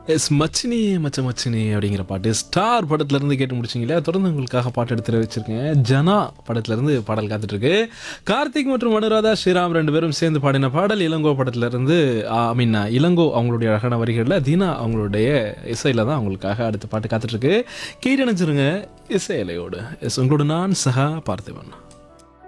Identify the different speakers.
Speaker 1: S மச்சினியே மச்ச மச்சினியே அப்படிங்கிற பாட்டு star படத்துலேருந்து கேட்டு முடிச்சிங்களா? தொடர்ந்து உங்களுக்காக பாட்டு எடுத்து வச்சிருக்கேன். ஜனா படத்துலேருந்து பாடல் காத்துட்ருக்கு. கார்த்திக் மற்றும் அனுராதா ஸ்ரீராம் ரெண்டு பேரும் சேர்ந்து பாடின பாடல் இளங்கோ படத்துலேருந்து. ஐ மீன் இளங்கோ அவங்களுடைய அழகான வரிகளில், தீனா அவங்களுடைய இசையில் தான் அவங்களுக்காக அடுத்த பாட்டு காத்துட்ருக்கு. கேட்டு நினச்சிருங்க இசை இலையோடு. எஸ் உங்களோட நான் சஹா பார்த்திபன்.